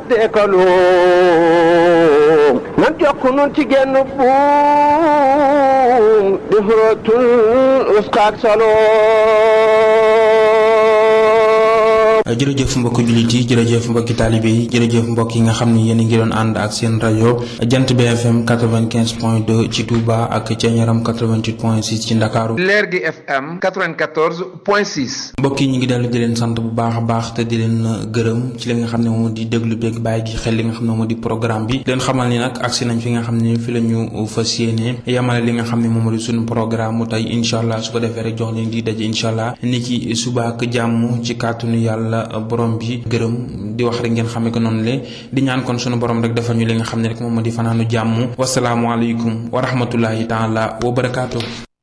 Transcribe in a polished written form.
teekalu nan jokk nun ci genn buum di xurootul uskaak salo. jërëjëf mbokki jullit yi jërëjëf mbokki taalibe yi jërëjëf mbokk yi nga xam ni yéen a ngi doon ànd ak seen rajo Jant bi FM 95.2 ci Touba ak ca Ñaram 88.6 ci Ndakaaru. Leer gi FM 94.6. mbokk yi ñu ngi dellu di leen sant bu baax a baax te di leen gërëm ci li nga xam ne moom di déglu beeg bàyyi gi xel li nga xam ne moom di programme bi leen xamal ni nag agsi nañ fi nga xam ne fi la ñu fas yéene yamale li nga xam ne moom di suñu programme mu tey incha allah su ko defee rek jox leen di daje incha allah ni ki suba ak jàmm ci kàttanu yàlla borom bi gërëm di wax rek ngeen xamee ko noonu le di ñaan kon sunu borom rek defal ñu li nga xam ne rek moom moo di fanaanu jàmm wasalaamualeykum wa rahmatullahi taala wa barakaatu.